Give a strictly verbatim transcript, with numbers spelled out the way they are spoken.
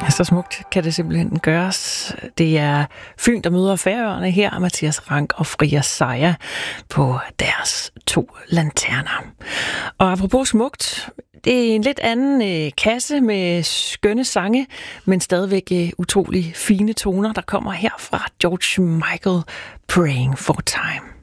Så smukt kan det simpelthen gøres. Det er Fyn, der møder Færøerne her, Mathias Rank og Fria Sejer på deres to lanterner. Og apropos smukt, det er en lidt anden øh, kasse med skønne sange, men stadigvæk øh, utrolig fine toner, der kommer her fra George Michael, Praying for Time.